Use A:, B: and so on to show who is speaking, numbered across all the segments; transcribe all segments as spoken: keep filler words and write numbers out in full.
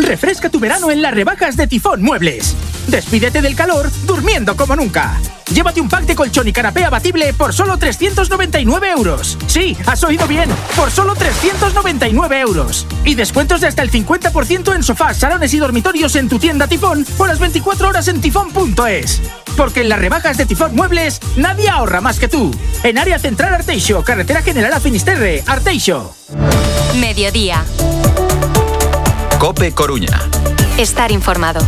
A: Refresca tu verano en las rebajas de Tifón Muebles. Despídete del calor durmiendo como nunca. Llévate un pack de colchón y canapé abatible por solo trescientos noventa y nueve euros. Sí, has oído bien, por solo trescientos noventa y nueve euros. Y descuentos de hasta el cincuenta por ciento en sofás, salones y dormitorios en tu tienda Tifón o las veinticuatro horas en tifón punto es. Porque en las rebajas de Tifón Muebles nadie ahorra más que tú. En Área Central Arteixo, Carretera General a Finisterre, Arteixo.
B: Mediodía.
C: COPE Coruña.
B: Estar informado.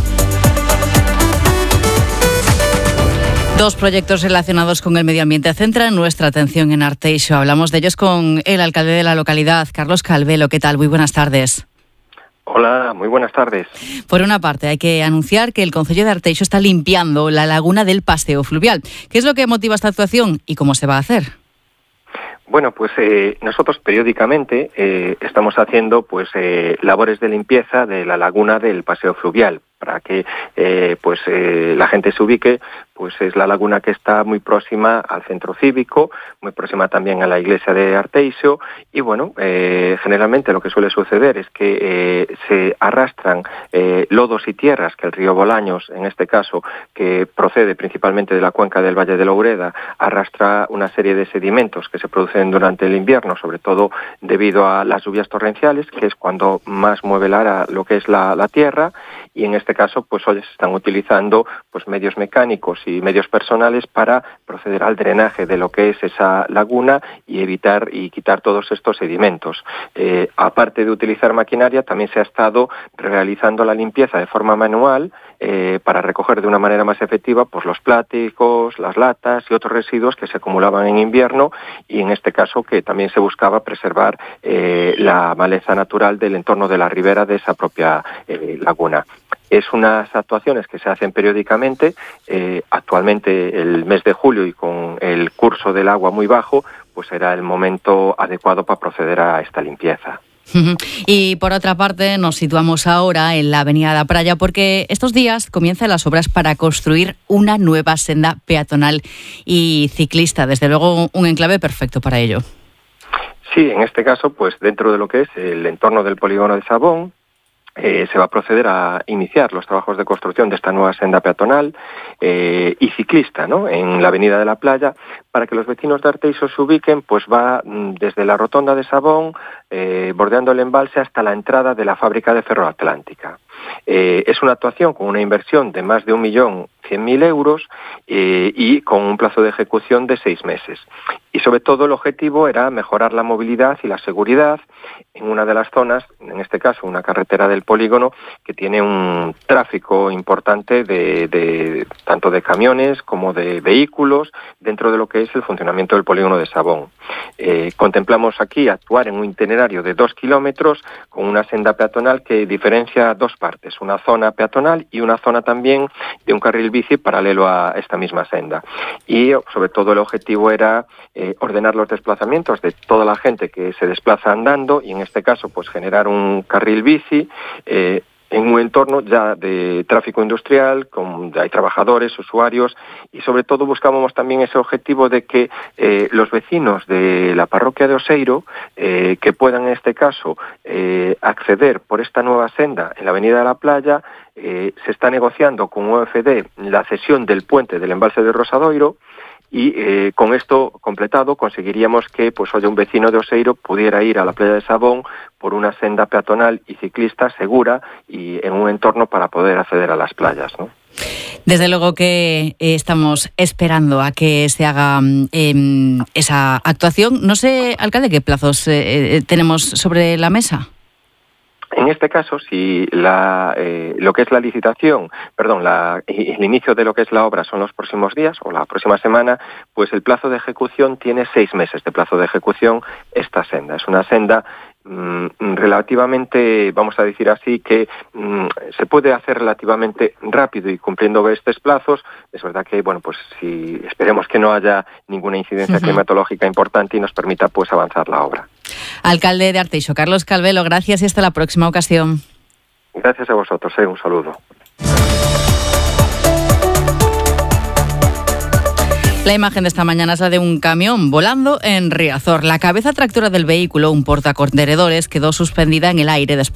D: Dos proyectos relacionados con el medio ambiente centran nuestra atención en Arteixo. Hablamos de ellos con el alcalde de la localidad, Carlos Calvelo. ¿Qué tal? Muy buenas tardes.
E: Hola, muy buenas tardes.
D: Por una parte, hay que anunciar que el concello de Arteixo está limpiando la laguna del paseo fluvial. ¿Qué es lo que motiva esta actuación y cómo se va a hacer?
E: Bueno, pues eh, nosotros periódicamente eh, estamos haciendo pues eh, labores de limpieza de la laguna del paseo fluvial. Para que eh, pues eh, la gente se ubique, pues es la laguna que está muy próxima al centro cívico, muy próxima también a la iglesia de Arteixo, y bueno, eh, generalmente lo que suele suceder es que eh, se arrastran eh, lodos y tierras que el río Bolaños, en este caso, que procede principalmente de la cuenca del Valle de Loureda, arrastra una serie de sedimentos que se producen durante el invierno, sobre todo debido a las lluvias torrenciales, que es cuando más mueve la, lo que es la, la tierra, y en este caso pues hoy se están utilizando pues medios mecánicos y medios personales para proceder al drenaje de lo que es esa laguna y evitar y quitar todos estos sedimentos. Eh, aparte de utilizar maquinaria, también se ha estado realizando la limpieza de forma manual eh, para recoger de una manera más efectiva pues los plásticos, las latas y otros residuos que se acumulaban en invierno, y en este caso que también se buscaba preservar eh, la maleza natural del entorno de la ribera de esa propia eh, laguna. Es unas actuaciones que se hacen periódicamente. Eh, actualmente el mes de julio, y con el curso del agua muy bajo, pues será el momento adecuado para proceder a esta limpieza.
D: Y por otra parte nos situamos ahora en la avenida de la Praia, porque estos días comienzan las obras para construir una nueva senda peatonal y ciclista. Desde luego un enclave perfecto para ello.
E: Sí, en este caso, pues dentro de lo que es el entorno del polígono de Sabón, Eh, se va a proceder a iniciar los trabajos de construcción de esta nueva senda peatonal eh, y ciclista, ¿no?, en la avenida de la Playa. Para que los vecinos de Arteixo se ubiquen, pues va desde la rotonda de Sabón, eh, bordeando el embalse hasta la entrada de la fábrica de Ferroatlántica. Eh, es una actuación con una inversión de más de un millón cien mil euros eh, y con un plazo de ejecución de seis meses. Y sobre todo el objetivo era mejorar la movilidad y la seguridad en una de las zonas, en este caso una carretera del polígono, que tiene un tráfico importante de, de tanto de camiones como de vehículos dentro de lo que es el funcionamiento del polígono de Sabón. Eh, contemplamos aquí actuar en un itinerario de dos kilómetros con una senda peatonal que diferencia dos partes, una zona peatonal y una zona también de un carril bici paralelo a esta misma senda. Y sobre todo el objetivo era eh, ordenar los desplazamientos de toda la gente que se desplaza andando, y en este caso pues generar un carril bici eh, en un entorno ya de tráfico industrial, con, ya hay trabajadores, usuarios, y sobre todo buscábamos también ese objetivo de que eh, los vecinos de la parroquia de Oseiro, eh, que puedan en este caso eh, acceder por esta nueva senda en la avenida de la Playa. Eh, se está negociando con U F D la cesión del puente del embalse de Rosadoiro, y eh, con esto completado conseguiríamos que pues hoy un vecino de Oseiro pudiera ir a la playa de Sabón por una senda peatonal y ciclista segura y en un entorno para poder acceder a las playas, ¿no?
D: Desde luego que eh, estamos esperando a que se haga eh, esa actuación. No sé, alcalde, ¿qué plazos eh, eh, tenemos sobre la mesa?
E: En este caso, si la, eh, lo que es la licitación, perdón, la, el inicio de lo que es la obra son los próximos días o la próxima semana, pues el plazo de ejecución tiene seis meses de plazo de ejecución esta senda. Es una senda mmm, relativamente, vamos a decir así, que mmm, se puede hacer relativamente rápido y cumpliendo estos plazos. Es verdad que, bueno, pues si esperemos que no haya ninguna incidencia uh-huh. climatológica importante y nos permita pues avanzar la obra.
D: Alcalde de Arteixo, Carlos Calvelo, gracias y hasta la próxima ocasión.
E: Gracias a vosotros, eh, un saludo.
D: La imagen de esta mañana es la de un camión volando en Riazor. La cabeza tractora del vehículo, un portacontenedores, quedó suspendida en el aire después